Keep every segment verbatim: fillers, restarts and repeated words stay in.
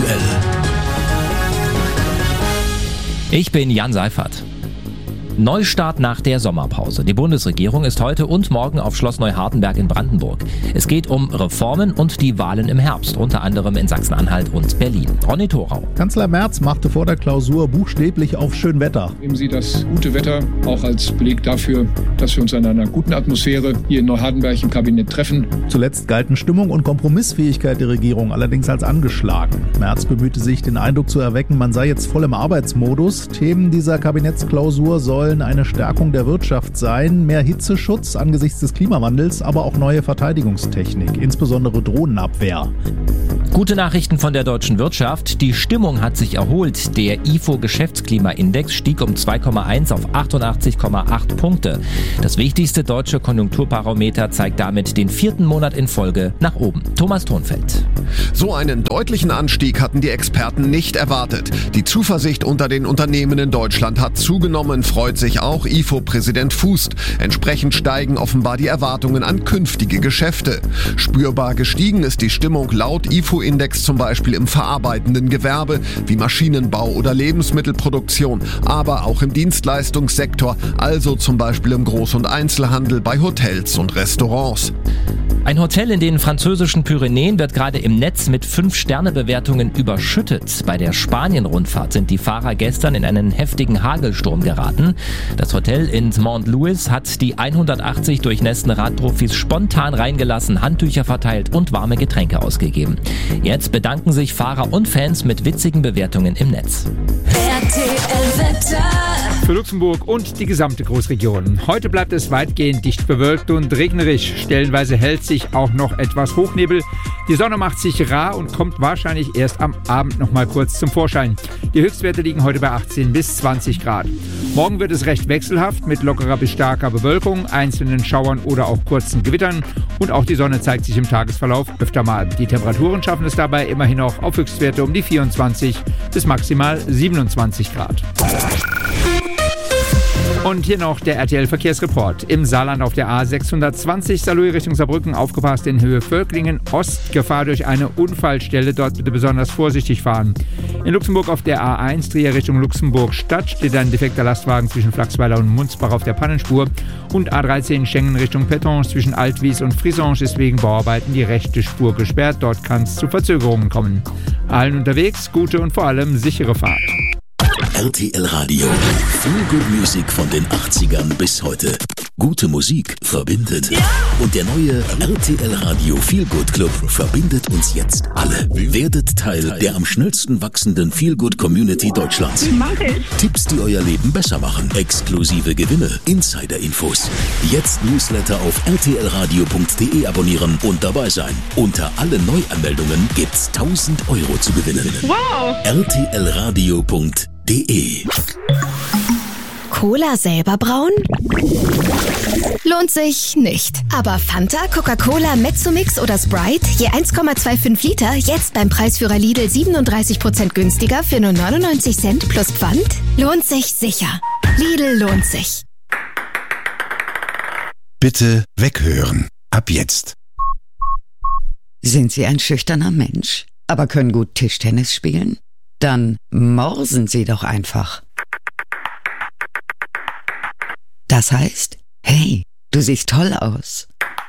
Aktuell. Ich bin Jan Seifert. Neustart nach der Sommerpause. Die Bundesregierung ist heute und morgen auf Schloss Neuhardenberg in Brandenburg. Es geht um Reformen und die Wahlen im Herbst, unter anderem in Sachsen-Anhalt und Berlin. Ronny Thorau. Kanzler Merz machte vor der Klausur buchstäblich auf Schönwetter. Nehmen Sie das gute Wetter auch als Beleg dafür, dass wir uns in einer guten Atmosphäre hier in Neuhardenberg im Kabinett treffen. Zuletzt galten Stimmung und Kompromissfähigkeit der Regierung allerdings als angeschlagen. Merz bemühte sich, den Eindruck zu erwecken, man sei jetzt voll im Arbeitsmodus. Themen dieser Kabinettsklausur sollen eine Stärkung der Wirtschaft sein, mehr Hitzeschutz angesichts des Klimawandels, aber auch neue Verteidigungstechnik, insbesondere Drohnenabwehr. Gute Nachrichten von der deutschen Wirtschaft. Die Stimmung hat sich erholt. Der I F O-Geschäftsklimaindex stieg um zwei Komma eins auf achtundachtzig Komma acht Punkte. Das wichtigste deutsche Konjunkturbarometer zeigt damit den vierten Monat in Folge nach oben. Thomas Thonfeld. So einen deutlichen Anstieg hatten die Experten nicht erwartet. Die Zuversicht unter den Unternehmen in Deutschland hat zugenommen, freut sich auch I F O-Präsident Fußt. Entsprechend steigen offenbar die Erwartungen an künftige Geschäfte. Spürbar gestiegen ist die Stimmung laut I F O-Index zum Beispiel im verarbeitenden Gewerbe wie Maschinenbau oder Lebensmittelproduktion, aber auch im Dienstleistungssektor, also zum Beispiel im Groß- und Einzelhandel, bei Hotels und Restaurants. Ein Hotel in den französischen Pyrenäen wird gerade im Netz mit fünf Sterne Bewertungen überschüttet. Bei der Spanien-Rundfahrt sind die Fahrer gestern in einen heftigen Hagelsturm geraten. Das Hotel in Mont-Louis hat die hundertachtzig durchnässten Radprofis spontan reingelassen, Handtücher verteilt und warme Getränke ausgegeben. Jetzt bedanken sich Fahrer und Fans mit witzigen Bewertungen im Netz. R T L-Wetter. Für Luxemburg und die gesamte Großregion. Heute bleibt es weitgehend dicht bewölkt und regnerisch. Stellenweise hält sich auch noch etwas Hochnebel. Die Sonne macht sich rar und kommt wahrscheinlich erst am Abend noch mal kurz zum Vorschein. Die Höchstwerte liegen heute bei achtzehn bis zwanzig Grad. Morgen wird es recht wechselhaft mit lockerer bis starker Bewölkung, einzelnen Schauern oder auch kurzen Gewittern. Und auch die Sonne zeigt sich im Tagesverlauf öfter mal. Die Temperaturen schaffen es dabei immerhin noch auf Höchstwerte um die vierundzwanzig bis maximal siebenundzwanzig Grad. Und hier noch der R T L-Verkehrsreport. Im Saarland auf der A sechshundertzwanzig Saarlouis Richtung Saarbrücken aufgepasst in Höhe Völklingen Ost. Gefahr durch eine Unfallstelle. Dort bitte besonders vorsichtig fahren. In Luxemburg auf der A eins Trier Richtung Luxemburg-Stadt steht ein defekter Lastwagen zwischen Flachsweiler und Munzbach auf der Pannenspur. Und A dreizehn Schengen Richtung Pettonge zwischen Altwies und Frisange ist wegen Bauarbeiten die rechte Spur gesperrt. Dort kann es zu Verzögerungen kommen. Allen unterwegs gute und vor allem sichere Fahrt. R T L Radio. Feel Good Music von den achtzigern bis heute. Gute Musik verbindet. Ja! Und der neue R T L Radio Feel Good Club verbindet uns jetzt alle. Werdet Teil der am schnellsten wachsenden Feel Good Community Deutschlands. Mach ich. Tipps, die euer Leben besser machen. Exklusive Gewinne. Insider-Infos. Jetzt Newsletter auf r t l radio punkt d e abonnieren und dabei sein. Unter alle Neuanmeldungen gibt's tausend Euro zu gewinnen. Wow! r t l radio punkt de. Cola selber brauen? Lohnt sich nicht. Aber Fanta, Coca-Cola, Mezzomix oder Sprite, je eins Komma fünfundzwanzig Liter, jetzt beim Preisführer Lidl siebenunddreißig Prozent günstiger für nur neunundneunzig Cent plus Pfand? Lohnt sich sicher. Lidl lohnt sich. Bitte weghören. Ab jetzt. Sind Sie ein schüchterner Mensch, aber können gut Tischtennis spielen? Dann morsen Sie doch einfach. Das heißt, hey, du siehst toll aus.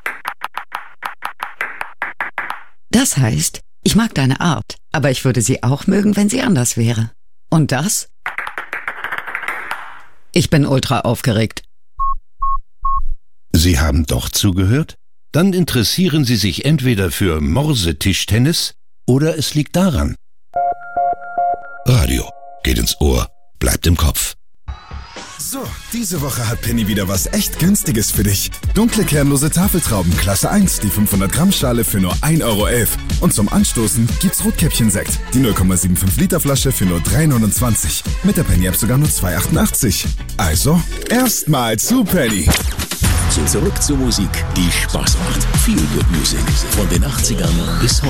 Das heißt, ich mag deine Art, aber ich würde sie auch mögen, wenn sie anders wäre. Und das? Ich bin ultra aufgeregt. Sie haben doch zugehört? Dann interessieren Sie sich entweder für Morsetischtennis oder es liegt daran. Radio geht ins Ohr, bleibt im Kopf. So, diese Woche hat Penny wieder was echt Günstiges für dich. Dunkle kernlose Tafeltrauben Klasse eins, die fünfhundert Gramm Schale für nur ein Euro elf. Und zum Anstoßen gibt's Rotkäppchen-Sekt, die null Komma fünfundsiebzig Liter Flasche für nur drei neunundzwanzig. Mit der Penny-App sogar nur zwei achtundachtzig. Also, erstmal zu Penny. Zurück zur Musik, die Spaß macht. Feel Good Music von den achtzigern bis heute.